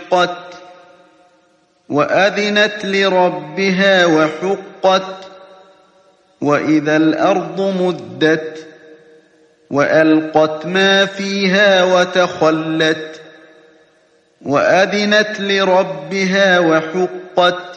وانشقت وأذنت لربها وحقت وإذا الأرض مدت وألقت ما فيها وتخلت وأذنت لربها وحقت